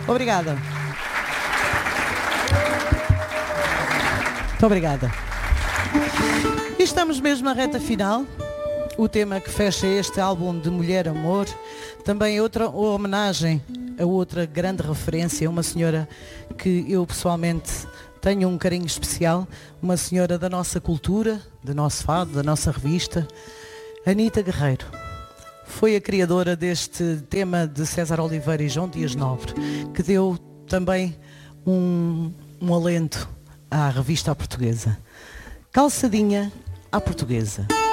Obrigada. Muito obrigada. E estamos mesmo na reta final. O tema que fecha este álbum de Mulher Amor também é outra homenagem a outra grande referência, uma senhora que eu pessoalmente tenho um carinho especial, uma senhora da nossa cultura, do nosso fado, da nossa revista, Anita Guerreiro. Foi a criadora deste tema de César Oliveira e João Dias Nobre, que deu também um alento à revista à portuguesa. Calçadinha à portuguesa.